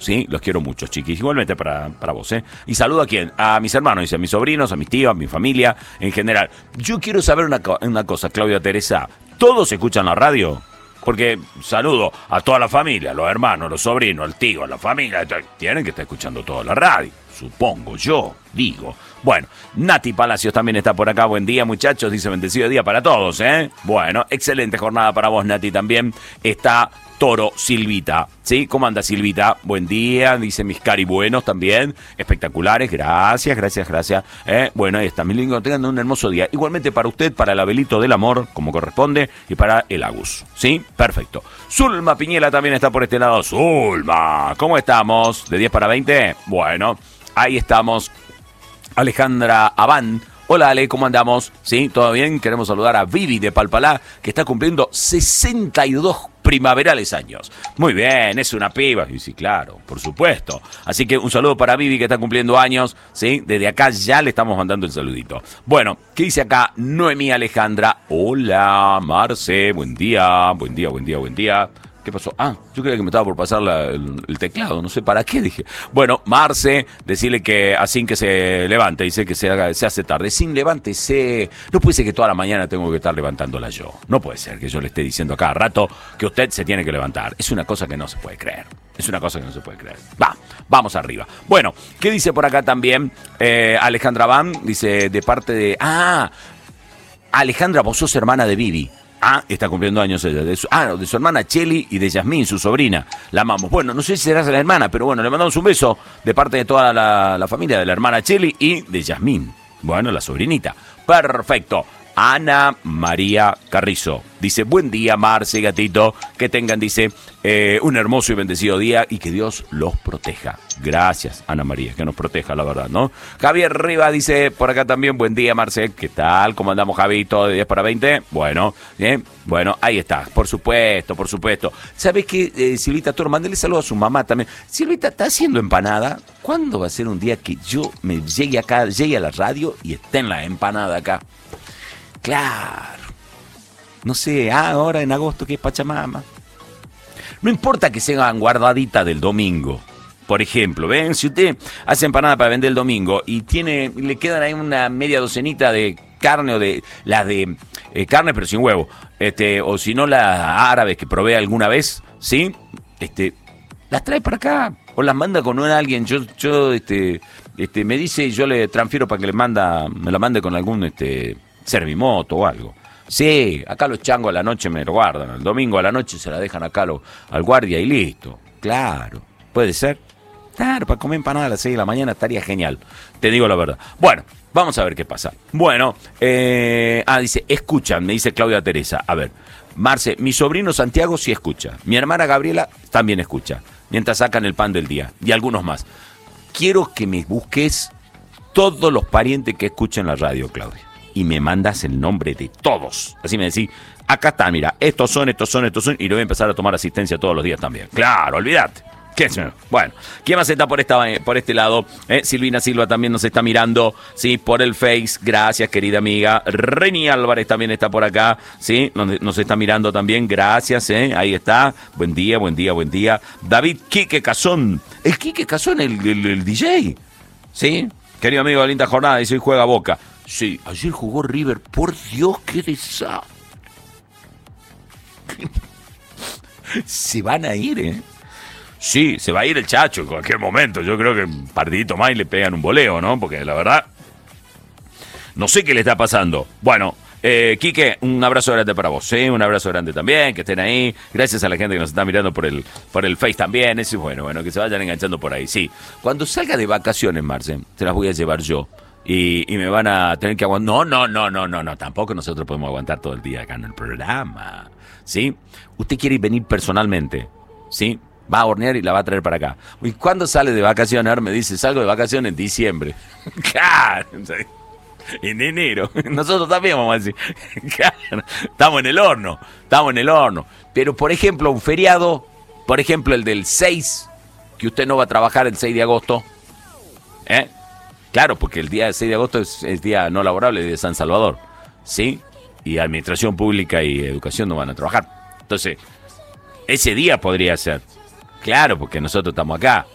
¿sí? Los quiero mucho, chiquis. Igualmente para vos, ¿eh? Y saludo a quién, a mis hermanos, dice, a mis sobrinos, a mis tíos, a mi familia, en general. Yo quiero saber una cosa, Claudia Teresa. ¿Todos escuchan la radio? Porque saludo a toda la familia, los hermanos, los sobrinos, el tío, la familia. Tienen que estar escuchando toda la radio, supongo yo, digo. Bueno, Nati Palacios también está por acá. Buen día, muchachos. Dice, bendecido día para todos, ¿eh? Bueno, excelente jornada para vos, Nati, también. Está Toro Silvita, ¿sí? ¿Cómo anda, Silvita? Buen día, dice mis cari buenos también. Espectaculares, gracias. Bueno, ahí está, mi lindo, tengan un hermoso día. Igualmente para usted, para el Abelito del Amor, como corresponde, y para el Agus, ¿sí? Perfecto. Zulma Piñela también está por este lado. Zulma, ¿cómo estamos? ¿De 10 para 20? Bueno, ahí estamos. Alejandra Abán. Hola, Ale, ¿cómo andamos? ¿Sí? ¿Todo bien? Queremos saludar a Vivi de Palpalá, que está cumpliendo 62 primaverales años. Muy bien, es una piba. Y sí, claro, por supuesto. Así que un saludo para Vivi, que está cumpliendo años, ¿sí? Desde acá ya le estamos mandando el saludito. Bueno, ¿qué dice acá Noemí Alejandra? Hola, Marce, buen día. ¿Qué pasó? Yo creía que me estaba por pasar el teclado, no sé para qué, dije. Bueno, Marce, decirle que así que se levante, dice que se hace tarde. Sin levántese. No puede ser que toda la mañana tengo que estar levantándola yo. No puede ser que yo le esté diciendo a cada rato que usted se tiene que levantar. Es una cosa que no se puede creer. Vamos arriba. Bueno, ¿qué dice por acá también? Alejandra Van, dice, de parte de... Alejandra, vos sos hermana de Vivi. Está cumpliendo años ella. De su hermana Cheli y de Yasmín, su sobrina. La amamos. Bueno, no sé si será la hermana, pero bueno, le mandamos un beso de parte de toda la familia de la hermana Cheli y de Yasmín. Bueno, la sobrinita. Perfecto. Ana María Carrizo dice, buen día, Marce, gatito, que tengan, dice, un hermoso y bendecido día y que Dios los proteja. Gracias, Ana María, que nos proteja, la verdad, ¿no? Javier Riva dice, por acá también, buen día, Marce, ¿qué tal? ¿Cómo andamos, Javito, de 10 para 20? Bueno, bien, bueno, ahí está, por supuesto. ¿Sabes qué, Silvita Toro? Mándale saludo a su mamá también. Silvita, ¿está haciendo empanada? ¿Cuándo va a ser un día que yo me llegue a la radio y esté en la empanada acá? Claro, no sé, ahora en agosto que es Pachamama. No importa que sean guardaditas del domingo. Por ejemplo, ven, si usted hace empanada para vender el domingo y le quedan ahí una media docenita de carne o de las de carne pero sin huevo, o si no las árabes que probé alguna vez, ¿sí? Las trae para acá o las manda con alguien. Yo me dice y yo le transfiero para que me la mande con algún Servimoto o algo. Sí, acá los changos a la noche me lo guardan. El domingo a la noche se la dejan acá al guardia y listo. Claro, puede ser. Claro, para comer empanada a las 6 de la mañana estaría genial. Te digo la verdad. Bueno, vamos a ver qué pasa. Bueno, dice, escuchan, me dice Claudia Teresa. A ver, Marce, mi sobrino Santiago sí escucha. Mi hermana Gabriela también escucha. Mientras sacan el pan del día. Y algunos más. Quiero que me busques todos los parientes que escuchen la radio, Claudia. Y me mandas el nombre de todos. Así me decís, acá están, mira, estos son, y le voy a empezar a tomar asistencia todos los días también. Claro, olvídate. Bueno, ¿quién más está por este lado? Silvina Silva también nos está mirando, sí, por el Face. Gracias, querida amiga. Reni Álvarez también está por acá, sí, nos está mirando también. Gracias, ahí está. Buen día. David Quique Cazón. El Quique Cazón, el DJ, sí. Querido amigo de linda jornada, dice, hoy juega Boca. Sí, ayer jugó River. Por Dios, qué desastre. Se van a ir, Sí, se va a ir el Chacho en cualquier momento. Yo creo que un partidito más y le pegan un voleo, ¿no? Porque la verdad, no sé qué le está pasando. Bueno, Quique, un abrazo grande para vos, ¿sí? Un abrazo grande también, que estén ahí. Gracias a la gente que nos está mirando por el Face también. Eso es bueno, que se vayan enganchando por ahí, sí. Cuando salga de vacaciones, Marce, te las voy a llevar yo. Y me van a tener que aguantar. No, tampoco nosotros podemos aguantar todo el día acá en el programa, ¿sí? Usted quiere venir personalmente, ¿sí? Va a hornear y la va a traer para acá. ¿Y cuándo sale de vacaciones? Ahora me dice, salgo de vacaciones en diciembre. Claro, en enero. Nosotros también vamos a decir, claro, estamos en el horno. Pero, por ejemplo, un feriado, por ejemplo, el del 6, que usted no va a trabajar el 6 de agosto, Claro, porque el día 6 de agosto es día no laborable de San Salvador, ¿sí? Y Administración Pública y Educación no van a trabajar. Entonces, ese día podría ser. Claro, porque nosotros estamos acá.